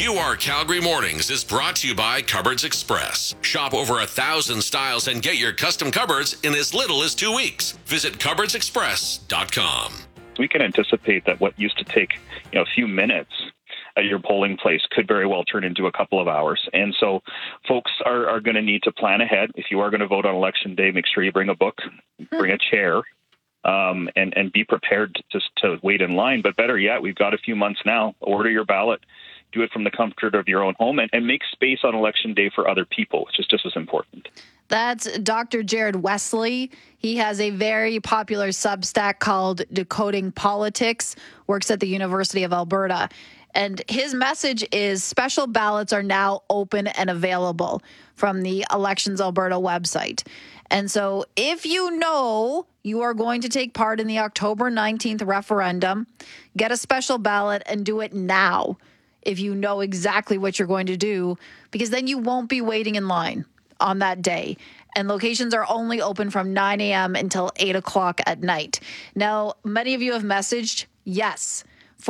QR Calgary Mornings is brought to you by Cupboards Express. Shop over 1,000 styles and get your custom cupboards in as little as 2 weeks. Visit cupboardsexpress.com. We can anticipate that what used to take a few minutes at your polling place could very well turn into a couple of hours. And so folks are going to need to plan ahead. If you are going to vote on Election Day, make sure you bring a book, bring a chair, and be prepared to wait in line. But better yet, we've got a few months now. Order your ballot. Do it from the comfort of your own home and make space on Election Day for other people, which is just as important. That's Dr. Jared Wesley. He has a very popular Substack called Decoding Politics, works at the University of Alberta. And his message is special ballots are now open and available from the Elections Alberta website. And so if you know you are going to take part in the October 19th referendum, get a special ballot and do it now if you know exactly what you're going to do, because then you won't be waiting in line on that day. And locations are only open from 9 a.m. until 8 o'clock at night. Now, many of you have messaged, yes,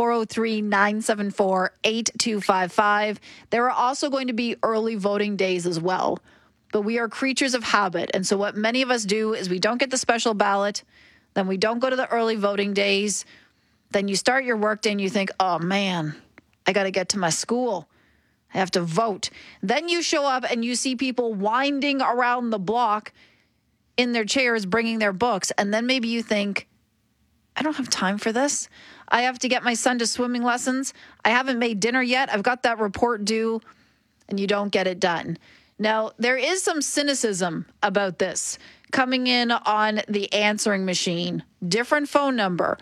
403-974-8255. There are also going to be early voting days as well. But we are creatures of habit. And so what many of us do is we don't get the special ballot, then we don't go to the early voting days. Then you start your workday and you think, oh man, I got to get to my school. I have to vote. Then you show up and you see people winding around the block in their chairs, bringing their books. And then maybe you think, I don't have time for this. I have to get my son to swimming lessons. I haven't made dinner yet. I've got that report due, and you don't get it done. Now, there is some cynicism about this coming in on the answering machine. Different phone number,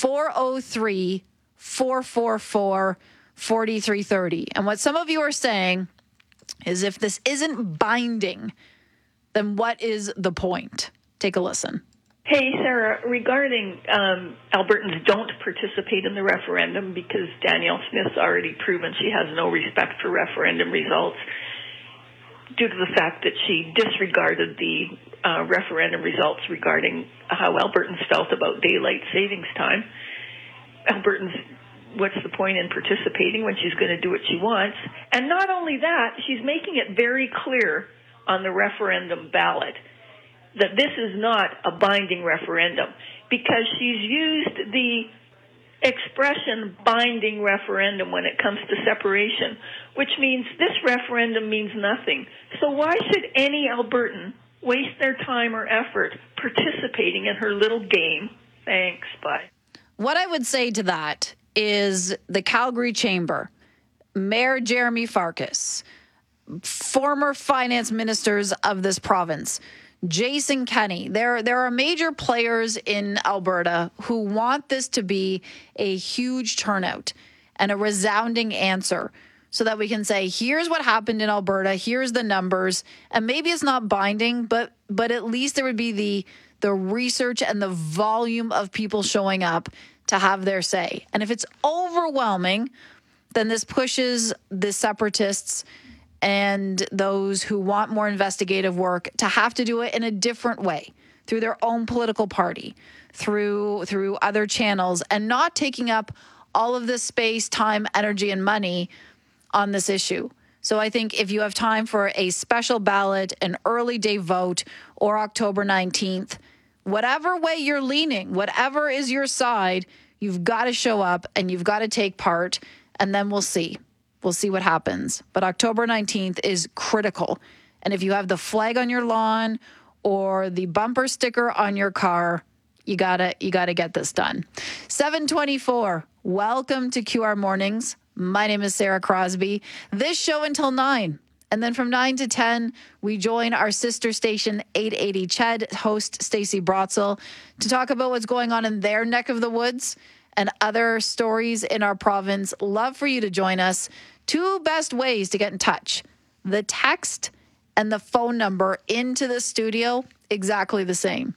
403-444-4330. And what some of you are saying is if this isn't binding, then what is the point? Take a listen. Hey, Sarah, regarding Albertans don't participate in the referendum because Danielle Smith's already proven she has no respect for referendum results due to the fact that she disregarded the referendum results regarding how Albertans felt about daylight savings time. Albertans, what's the point in participating when she's going to do what she wants? And not only that, she's making it very clear on the referendum ballot that this is not a binding referendum because she's used the expression binding referendum when it comes to separation, which means this referendum means nothing. So why should any Albertan waste their time or effort participating in her little game? Thanks, bye. What I would say to that is the Calgary Chamber, Mayor Jeremy Farkas, former finance ministers of this province, Jason Kenney. There are major players in Alberta who want this to be a huge turnout and a resounding answer so that we can say, here's what happened in Alberta, here's the numbers, and maybe it's not binding, but at least there would be the research and the volume of people showing up to have their say. And if it's overwhelming, then this pushes the separatists and those who want more investigative work to have to do it in a different way, through their own political party, through other channels, and not taking up all of this space, time, energy, and money on this issue. So I think if you have time for a special ballot, an early day vote, or October 19th, whatever way you're leaning, whatever is your side, you've got to show up and you've got to take part, and then we'll see. We'll see what happens. But October 19th is critical. And if you have the flag on your lawn or the bumper sticker on your car, you gotta get this done. 7:24. Welcome to QR Mornings. My name is Sarah Crosby. This show until 9. And then from 9 to 10, we join our sister station, 880 CHED, host Stacey Brotzel, to talk about what's going on in their neck of the woods and other stories in our province. Love for you to join us. Two best ways to get in touch: the text and the phone number into the studio, exactly the same.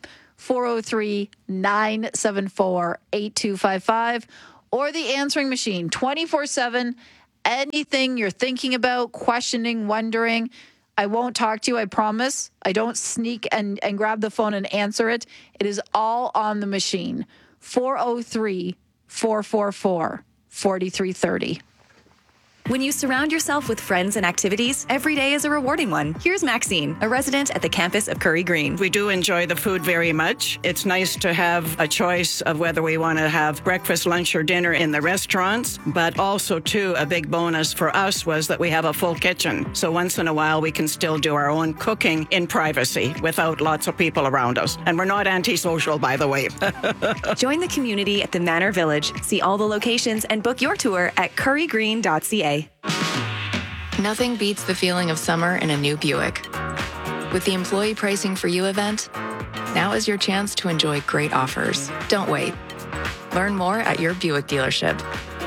403-974-8255, or the answering machine 24/7. Anything you're thinking about, questioning, wondering, I won't talk to you, I promise. I don't sneak and grab the phone and answer it. It is all on the machine. 403-444-4330. When you surround yourself with friends and activities, every day is a rewarding one. Here's Maxine, a resident at the campus of Curry Green. We do enjoy the food very much. It's nice to have a choice of whether we want to have breakfast, lunch, or dinner in the restaurants, but also, too, a big bonus for us was that we have a full kitchen. So once in a while, we can still do our own cooking in privacy without lots of people around us. And we're not antisocial, by the way. Join the community at the Manor Village. See all the locations and book your tour at currygreen.ca. Nothing beats the feeling of summer in a new Buick. With the Employee Pricing for You event, now is your chance to enjoy great offers. Don't wait. Learn more at your Buick dealership.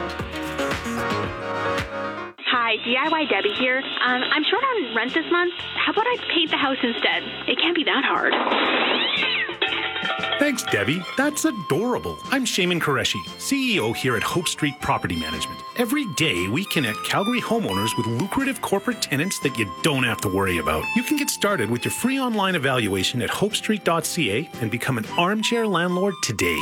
Hi, DIY Debbie here. I'm short on rent this month. How about I paint the house instead? It can't be that hard. Thanks, Debbie. That's adorable. I'm Shaman Qureshi, CEO here at Hope Street Property Management. Every day, we connect Calgary homeowners with lucrative corporate tenants that you don't have to worry about. You can get started with your free online evaluation at hopestreet.ca and become an armchair landlord today.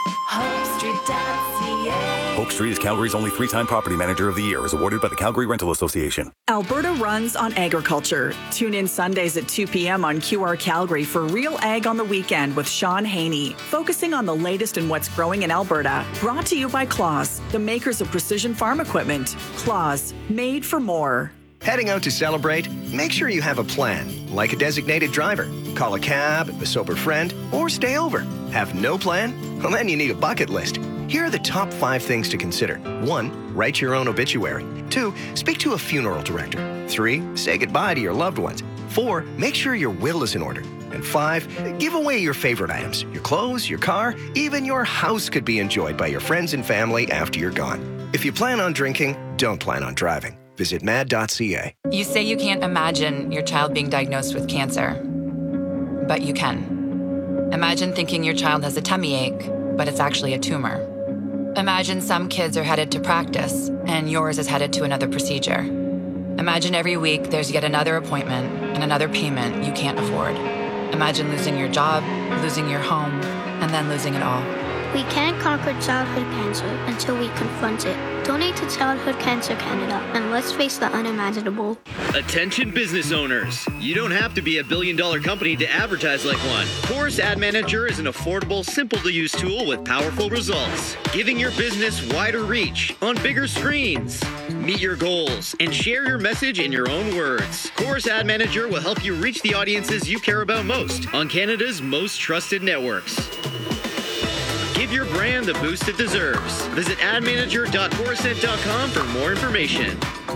HopeStreet.ca. Hope Street is Calgary's only 3-time Property Manager of the Year, as awarded by the Calgary Rental Association. Alberta runs on agriculture. Tune in Sundays at 2 p.m. on QR Calgary for Real Ag on the Weekend with Sean Haney, focusing on the latest in what's growing in Alberta. Brought to you by Claas, the makers of precision farm equipment. Claas, made for more. Heading out to celebrate? Make sure you have a plan, like a designated driver. Call a cab, a sober friend, or stay over. Have no plan? Well, then you need a bucket list. Here are the top 5 things to consider. 1, write your own obituary. 2, speak to a funeral director. 3, say goodbye to your loved ones. 4, make sure your will is in order. And 5, give away your favorite items. Your clothes, your car, even your house could be enjoyed by your friends and family after you're gone. If you plan on drinking, don't plan on driving. Visit mad.ca. You say you can't imagine your child being diagnosed with cancer, but you can. Imagine thinking your child has a tummy ache, but it's actually a tumor. Imagine some kids are headed to practice, and yours is headed to another procedure. Imagine every week there's yet another appointment and another payment you can't afford. Imagine losing your job, losing your home, and then losing it all. We can't conquer childhood cancer until we confront it. Donate to Childhood Cancer Canada, and let's face the unimaginable. Attention business owners. You don't have to be a billion-dollar company to advertise like one. Chorus Ad Manager is an affordable, simple-to-use tool with powerful results, giving your business wider reach on bigger screens. Meet your goals and share your message in your own words. Chorus Ad Manager will help you reach the audiences you care about most on Canada's most trusted networks. Give your brand the boost it deserves. Visit admanager.corusent.com for more information.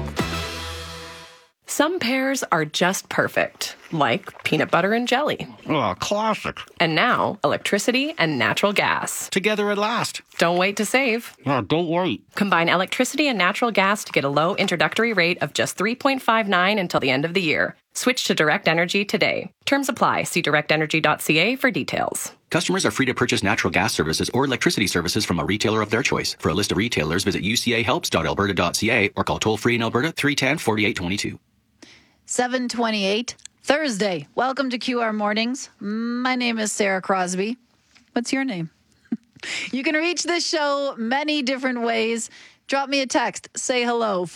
Some pairs are just perfect, like peanut butter and jelly. Oh, classic. And now, electricity and natural gas. Together at last. Don't wait to save. No, don't wait. Combine electricity and natural gas to get a low introductory rate of just $3.59 until the end of the year. Switch to Direct Energy today. Terms apply. See directenergy.ca for details. Customers are free to purchase natural gas services or electricity services from a retailer of their choice. For a list of retailers, visit ucahelps.alberta.ca or call toll-free in Alberta 310-4822. 7:28, Thursday. Welcome to QR Mornings. My name is Sarah Crosby. What's your name? You can reach this show many different ways. Drop me a text. Say hello,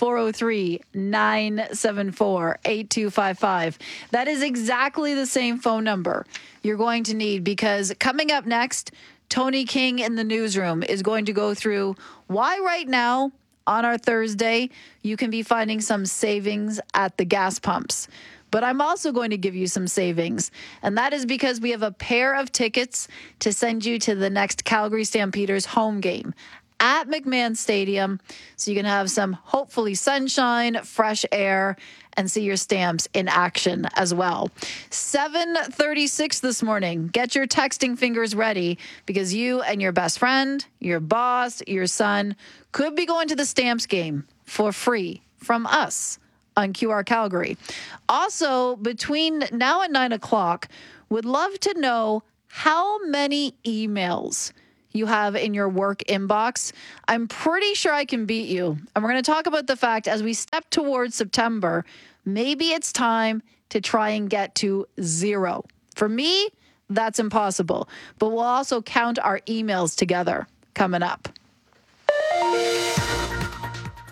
403-974-8255. That is exactly the same phone number you're going to need, because coming up next, Tony King in the newsroom is going to go through why right now on our Thursday you can be finding some savings at the gas pumps. But I'm also going to give you some savings, and that is because we have a pair of tickets to send you to the next Calgary Stampeders home game at McMahon Stadium, so you can have some, hopefully, sunshine, fresh air, and see your Stamps in action as well. 7:36 this morning. Get your texting fingers ready, because you and your best friend, your boss, your son could be going to the Stamps game for free from us on QR Calgary. Also, between now and 9 o'clock, would love to know how many emails you have in your work inbox. I'm pretty sure I can beat you. And we're going to talk about the fact, as we step towards September, maybe it's time to try and get to 0. For me, that's impossible. But we'll also count our emails together coming up.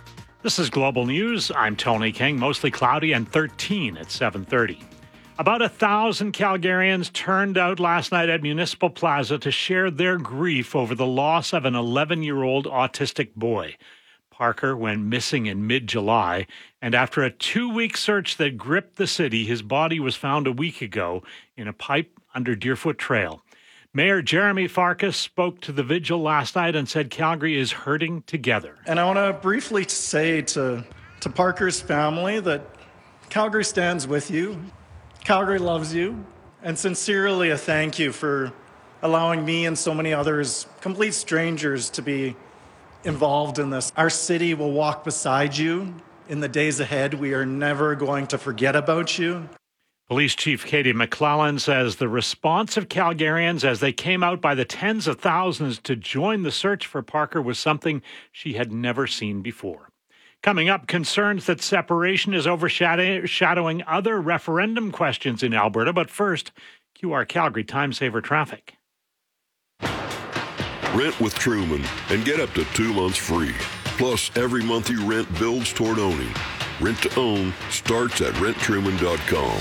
This is Global News. I'm Tony King. Mostly cloudy and 13 at 7:30. About 1,000 Calgarians turned out last night at Municipal Plaza to share their grief over the loss of an 11-year-old autistic boy. Parker went missing in mid-July, and after a 2-week search that gripped the city, his body was found a week ago in a pipe under Deerfoot Trail. Mayor Jeremy Farkas spoke to the vigil last night and said Calgary is hurting together. And I want to briefly say to Parker's family that Calgary stands with you, Calgary loves you, and sincerely a thank you for allowing me and so many others, complete strangers, to be involved in this. Our city will walk beside you in the days ahead. We are never going to forget about you. Police Chief Katie McClellan says the response of Calgarians as they came out by the tens of thousands to join the search for Parker was something she had never seen before. Coming up, concerns that separation is overshadowing other referendum questions in Alberta. But first, QR Calgary Time Saver Traffic. Rent with Truman and get up to 2 months free. Plus, every month you rent builds toward owning. Rent to own starts at renttruman.com.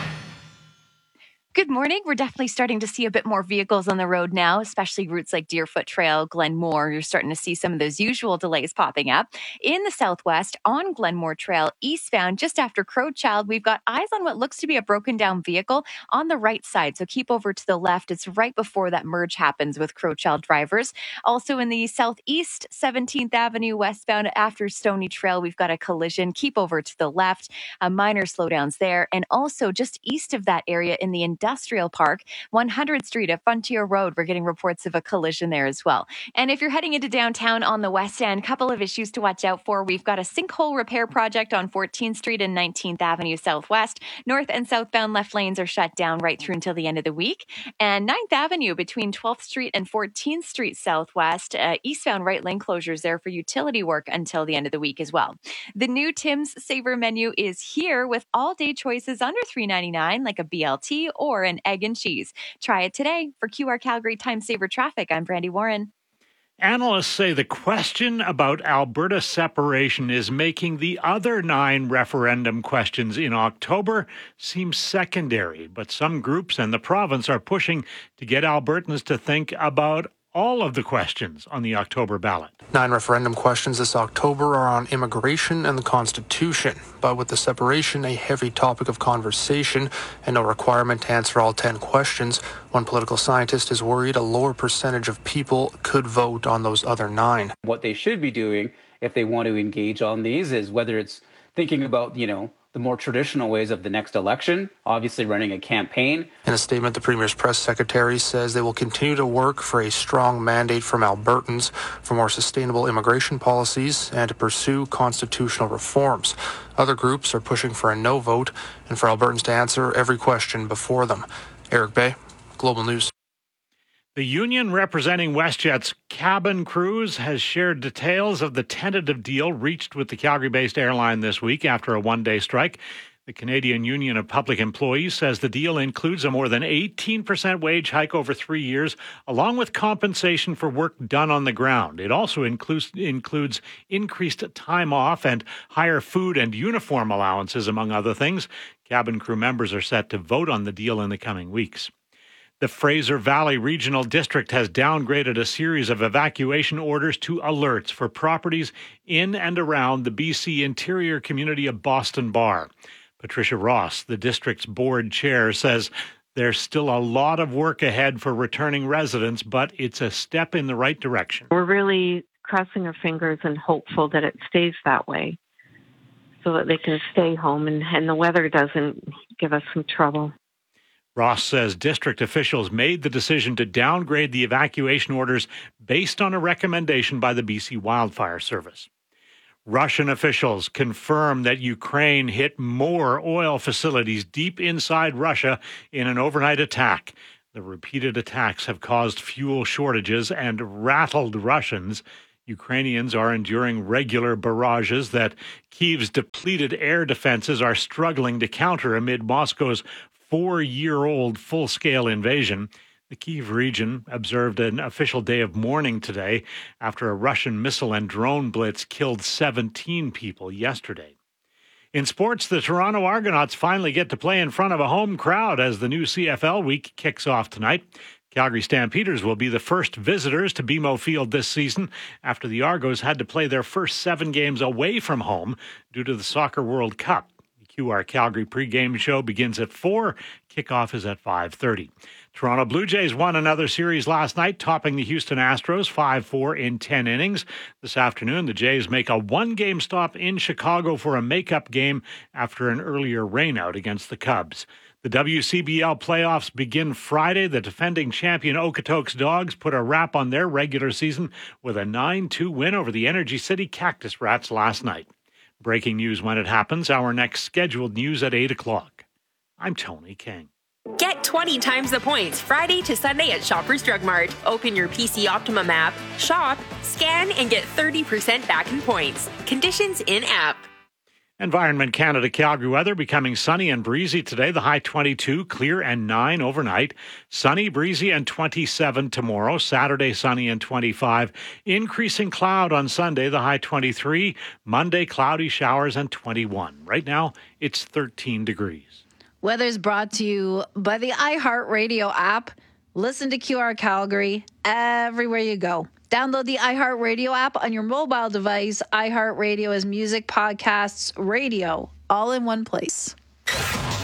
Good morning. We're definitely starting to see a bit more vehicles on the road now, especially routes like Deerfoot Trail, Glenmore. You're starting to see some of those usual delays popping up. In the southwest, on Glenmore Trail, eastbound, just after Crowchild, we've got eyes on what looks to be a broken down vehicle on the right side. So keep over to the left. It's right before that merge happens with Crowchild drivers. Also in the southeast, 17th Avenue westbound after Stony Trail, we've got a collision. Keep over to the left. Minor slowdowns there. And also just east of that area in the Industrial Park, 100th Street at Frontier Road. We're getting reports of a collision there as well. And if you're heading into downtown on the west end, couple of issues to watch out for. We've got a sinkhole repair project on 14th Street and 19th Avenue Southwest. North and southbound left lanes are shut down right through until the end of the week. And 9th Avenue between 12th Street and 14th Street Southwest, eastbound right lane closures there for utility work until the end of the week as well. The new Tim's Saver menu is here with all-day choices under $3.99 like a BLT or an egg and cheese. Try it today. For QR Calgary Time Saver Traffic, I'm Brandy Warren. Analysts say the question about Alberta separation is making the other 9 referendum questions in October seem secondary, but some groups and the province are pushing to get Albertans to think about all of the questions on the October ballot. 9 referendum questions this October are on immigration and the Constitution, but with the separation a heavy topic of conversation and no requirement to answer all 10 questions, one political scientist is worried a lower percentage of people could vote on those other 9. What they should be doing if they want to engage on these is whether it's thinking about, the more traditional ways of the next election, obviously running a campaign. In a statement, the Premier's press secretary says they will continue to work for a strong mandate from Albertans for more sustainable immigration policies and to pursue constitutional reforms. Other groups are pushing for a no vote and for Albertans to answer every question before them. Eric Bay, Global News. The union representing WestJet's cabin crews has shared details of the tentative deal reached with the Calgary-based airline this week after a one-day strike. The Canadian Union of Public Employees says the deal includes a more than 18% wage hike over 3 years, along with compensation for work done on the ground. It also includes increased time off and higher food and uniform allowances, among other things. Cabin crew members are set to vote on the deal in the coming weeks. The Fraser Valley Regional District has downgraded a series of evacuation orders to alerts for properties in and around the BC interior community of Boston Bar. Patricia Ross, the district's board chair, says there's still a lot of work ahead for returning residents, but it's a step in the right direction. We're really crossing our fingers and hopeful that it stays that way so that they can stay home and the weather doesn't give us some trouble. Ross says district officials made the decision to downgrade the evacuation orders based on a recommendation by the BC Wildfire Service. Russian officials confirm that Ukraine hit more oil facilities deep inside Russia in an overnight attack. The repeated attacks have caused fuel shortages and rattled Russians. Ukrainians are enduring regular barrages that Kyiv's depleted air defenses are struggling to counter amid Moscow's 4-year-old full-scale invasion. The Kyiv region observed an official day of mourning today after a Russian missile and drone blitz killed 17 people yesterday. In sports, the Toronto Argonauts finally get to play in front of a home crowd as the new CFL week kicks off tonight. Calgary Stampeders will be the first visitors to BMO Field this season after the Argos had to play their first 7 games away from home due to the Soccer World Cup. The QR Calgary pregame show begins at 4. Kickoff is at 5:30. Toronto Blue Jays won another series last night, topping the Houston Astros 5-4 in 10 innings. This afternoon, the Jays make a one-game stop in Chicago for a makeup game after an earlier rainout against the Cubs. The WCBL playoffs begin Friday. The defending champion Okotoks Dogs put a wrap on their regular season with a 9-2 win over the Energy City Cactus Rats last night. Breaking news when it happens. Our next scheduled news at 8 o'clock. I'm Tony King. Get 20 times the points Friday to Sunday at Shoppers Drug Mart. Open your PC Optimum app, shop, scan, and get 30% back in points. Conditions in-app. Environment Canada Calgary weather becoming sunny and breezy today. The high 22, clear and 9 overnight. Sunny, breezy, and 27 tomorrow. Saturday, sunny and 25. Increasing cloud on Sunday, the high 23. Monday, cloudy showers and 21. Right now, it's 13 degrees. Weather's brought to you by the iHeartRadio app. Listen to QR Calgary everywhere you go. Download the iHeartRadio app on your mobile device. iHeartRadio is music, podcasts, radio, all in one place.